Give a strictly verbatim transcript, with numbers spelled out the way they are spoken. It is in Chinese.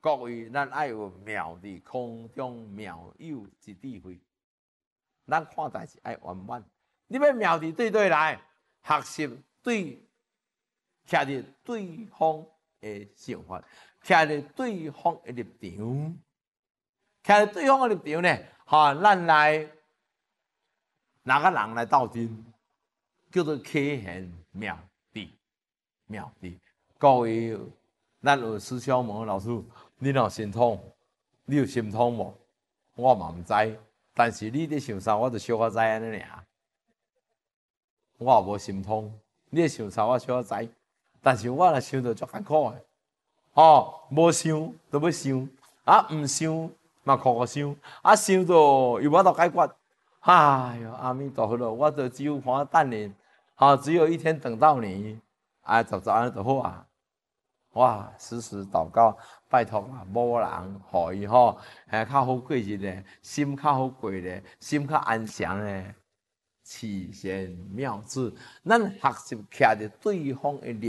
各位，咱爱有妙伫空中妙有之智慧。咱看代志爱圆满。你要妙伫对对来，学习对，徛伫对方的想法，徛伫对方的立场，徛伫对方的立场呢？哈，咱来哪个人来斗阵，叫做启现妙智，妙智。各位，咱有师兄问老师，你若心痛，你有心痛无？我嘛唔知，但是你伫想啥，我就小可知安尼尔。我也无心痛，你想啥我小可知，但是我若想到足艰苦的。哦，无想就要想，啊，唔想嘛苦苦想，啊，想到又无法度解决。哎呦，阿弥陀佛咯，我就只有看等你，好，只有一天等到你，啊，就就安尼就好啊。哇，时时祷告，拜托啊，某人互伊吼，诶，较好过日咧，心较好过咧，心较安详咧，启贤妙智，咱学习徛伫对方的立